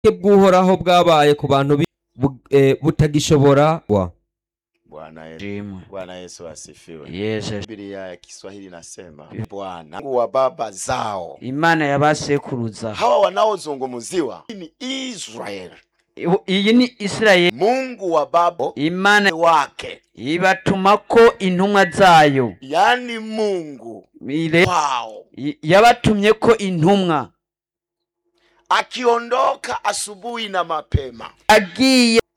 bw'uhoraho bwabaye ku bantu butagishobora Bwana Yesu asifiwe. Yes. Biblia ya Kiswahili nasema Bwana wa baba zao, Imana yabasekuruza. hawa wanaozungumziwa ni Israeli. Iyi ni Israeli. Mungu wa baba Imana wake ibatumako intumwa zayo, yani Mungu wao yabatumyeko intumwa. Akiondoka asubuhi na mapema, Agiye